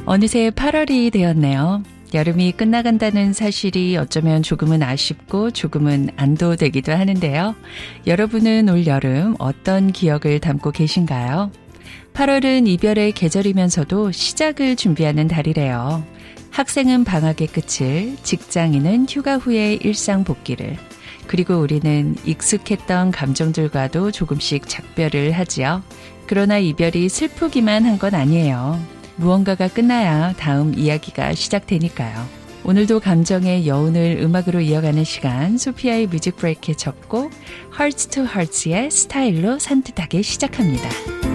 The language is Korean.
어느새 8월이 되었네요. 여름이 끝나간다는 사실이 어쩌면 조금은 아쉽고 조금은 안도되기도 하는데요. 여러분은 올 여름 어떤 기억을 담고 계신가요? 8월은 이별의 계절이면서도 시작을 준비하는 달이래요. 학생은 방학의 끝을, 직장인은 휴가 후의 일상 복귀를, 그리고 우리는 익숙했던 감정들과도 조금씩 작별을 하지요. 그러나 이별이 슬프기만 한 건 아니에요. 무언가가 끝나야 다음 이야기가 시작되니까요. 오늘도 감정의 여운을 음악으로 이어가는 시간, 소피아의 뮤직 브레이크의 첫 곡 Hearts to Hearts의 스타일로 산뜻하게 시작합니다.